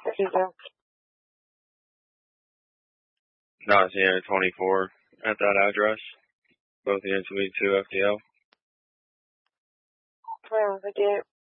Not Sierra 24 at that address. Both units will be 2 FTL. 58.